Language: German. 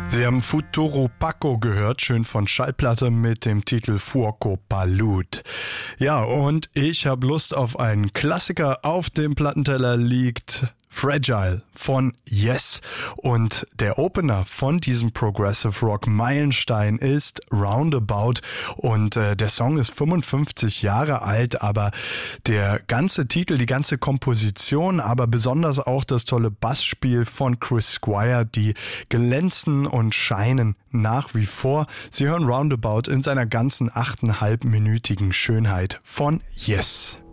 Sie haben Futuro Paco gehört, schön von Schallplatte mit dem Titel Fuoco Palut. Ja, und ich habe Lust auf einen Klassiker. Auf dem Plattenteller liegt Fragile von Yes. Und der Opener von diesem Progressive Rock Meilenstein ist Roundabout. Und der Song ist 55 Jahre alt, aber der ganze Titel, die ganze Komposition, aber besonders auch das tolle Bassspiel von Chris Squire, die glänzen und scheinen nach wie vor. Sie hören Roundabout in seiner ganzen 8,5-minütigen Schönheit von Yes.